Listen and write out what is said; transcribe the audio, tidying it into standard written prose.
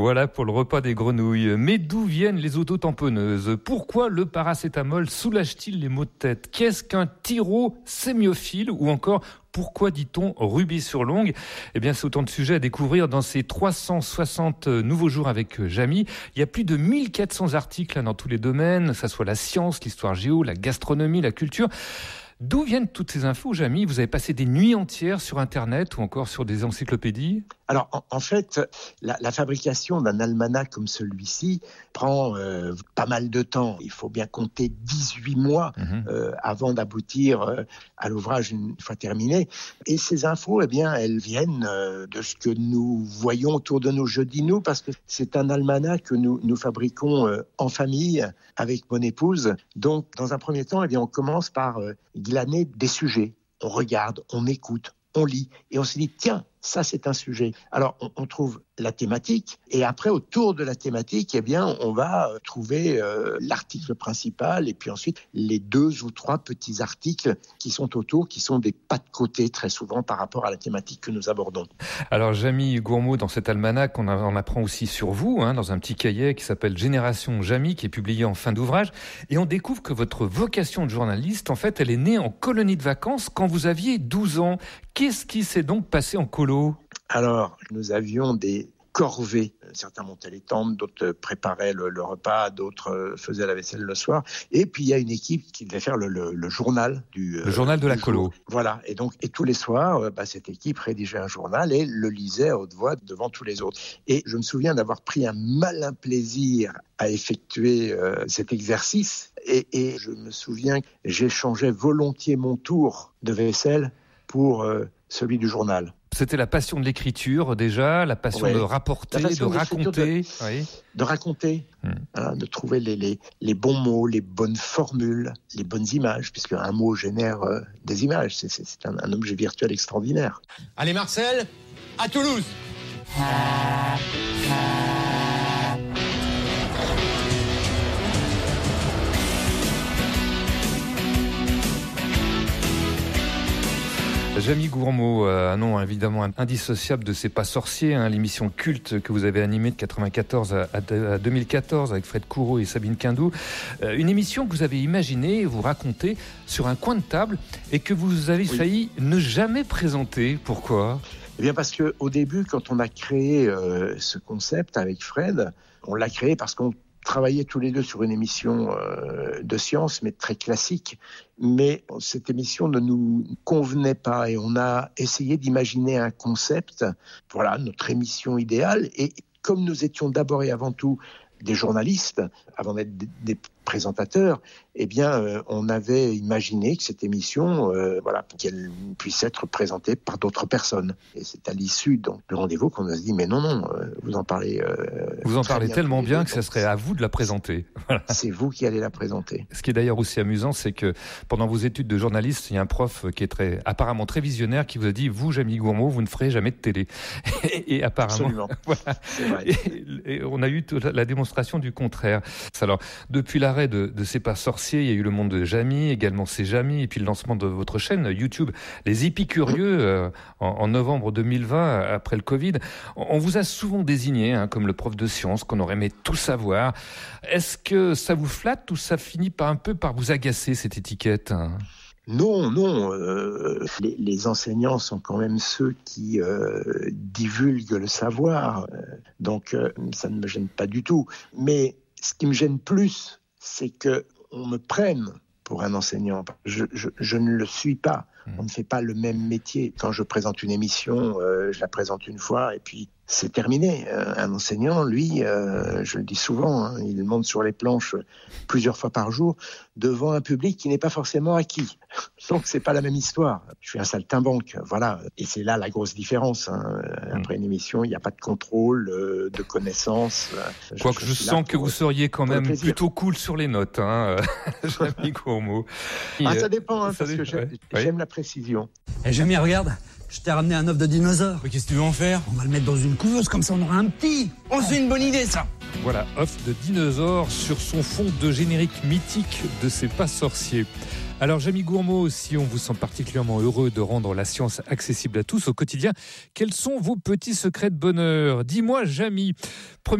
Voilà pour le repas des grenouilles. Mais d'où viennent les autotamponneuses ? Pourquoi le paracétamol soulage-t-il les maux de tête ? Qu'est-ce qu'un thyrosémiophile ? Ou encore, pourquoi dit-on rubis sur l'ongle ? Eh bien, c'est autant de sujets à découvrir dans ces 360 nouveaux jours avec Jamy. Il y a plus de 1400 articles dans tous les domaines, que ce soit la science, l'histoire géo, la gastronomie, la culture. D'où viennent toutes ces infos, Jamy ? Vous avez passé des nuits entières sur Internet ou encore sur des encyclopédies ? Alors, en fait, la fabrication d'un almanach comme celui-ci prend pas mal de temps. Il faut bien compter 18 mois avant d'aboutir à l'ouvrage une fois terminé. Et ces infos, eh bien, elles viennent de ce que nous voyons autour de nous. Je dis nous parce que c'est un almanach que nous fabriquons en famille avec mon épouse. Donc, dans un premier temps, eh bien, on commence par glaner des sujets. On regarde, on écoute, on lit et on se dit tiens, ça c'est un sujet. Alors on trouve la thématique et après autour de la thématique, eh bien on va trouver l'article principal et puis ensuite les 2 ou 3 petits articles qui sont autour, qui sont des pas de côté très souvent par rapport à la thématique que nous abordons. Alors Jamy Gourmaud, dans cet almanach, on apprend aussi sur vous, dans un petit cahier qui s'appelle Génération Jamy, qui est publié en fin d'ouvrage, et on découvre que votre vocation de journaliste, en fait, elle est née en colonie de vacances quand vous aviez 12 ans. Qu'est-ce qui s'est donc passé en colo ? Alors, nous avions des corvées. Certains montaient les tentes, d'autres préparaient le repas, d'autres faisaient la vaisselle le soir. Et puis, il y a une équipe qui devait faire le journal du... Le journal de la colo. Jour. Voilà. Et tous les soirs, cette équipe rédigeait un journal et le lisait à haute voix devant tous les autres. Et je me souviens d'avoir pris un malin plaisir à effectuer cet exercice. Et je me souviens que j'échangeais volontiers mon tour de vaisselle pour celui du journal. C'était la passion de l'écriture déjà, la passion de rapporter, de raconter. De raconter, de trouver les bons mots, les bonnes formules, les bonnes images, puisque un mot génère des images. C'est un objet virtuel extraordinaire. Allez Marcel, à Toulouse. Jamy Gourmaud, un nom évidemment indissociable de C'est pas sorcier, l'émission culte que vous avez animée de 1994 à 2014 avec Fred Coureau et Sabine Quindou. Une émission que vous avez imaginée, vous racontez sur un coin de table et que vous avez failli ne jamais présenter. Pourquoi ? Eh bien parce qu'au début, quand on a créé ce concept avec Fred, on l'a créé parce qu'on travaillait tous les deux sur une émission de science, mais très classique. Mais cette émission ne nous convenait pas et on a essayé d'imaginer un concept, voilà, notre émission idéale. Et comme nous étions d'abord et avant tout des journalistes, avant d'être des présentateurs, eh bien, on avait imaginé que cette émission, qu'elle puisse être présentée par d'autres personnes. Et c'est à l'issue du rendez-vous qu'on a dit, mais non, vous en parlez. Vous en parlez tellement bien que ça serait à vous de la présenter. Voilà. C'est vous qui allez la présenter. Ce qui est d'ailleurs aussi amusant, c'est que pendant vos études de journaliste, il y a un prof qui est apparemment très visionnaire qui vous a dit, vous, Jamy Gourmaud, vous ne ferez jamais de télé. Et apparemment, absolument. Voilà. C'est vrai. Et on a eu la démonstration du contraire. Alors, depuis l'arrêt de C'est pas sorcier, il y a eu le monde de Jamy, également C'est Jamy, et puis le lancement de votre chaîne YouTube, Les Épicurieux, en novembre 2020, après le Covid. On vous a souvent désigné comme le prof de sciences qu'on aurait aimé tout savoir. Est-ce que ça vous flatte ou ça finit par vous agacer, cette étiquette ? Non. Les enseignants sont quand même ceux qui divulguent le savoir. Donc, ça ne me gêne pas du tout. Mais ce qui me gêne plus, c'est qu'on me prenne pour un enseignant. Je ne le suis pas. On ne fait pas le même métier. Quand je présente une émission, je la présente une fois et puis c'est terminé. Un enseignant, lui, je le dis souvent, il monte sur les planches plusieurs fois par jour devant un public qui n'est pas forcément acquis. Donc, c'est pas la même histoire. Je suis un saltimbanque, voilà. Et c'est là la grosse différence. Après une émission, il n'y a pas de contrôle, de connaissances. Quoique je sens que vous seriez quand même plutôt cool sur les notes, Jamy Gourmaud. Ça dépend, parce que j'aime la précision. Jamy, regarde, je t'ai ramené un œuf de dinosaure. Mais qu'est-ce que tu veux en faire ? On va le mettre dans une couveuse, comme ça on aura un petit. Oh, c'est une bonne idée, ça. Voilà, œuf de dinosaure sur son fond de générique mythique de C'est pas sorcier. Alors, Jamie Gourmaud, si on vous sent particulièrement heureux de rendre la science accessible à tous au quotidien, quels sont vos petits secrets de bonheur ? Dis-moi, Jamie.